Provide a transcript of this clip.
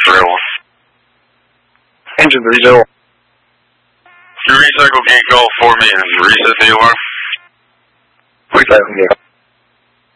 Engine 30. Your recycle gate call for me and reset the alarm. 45, yeah.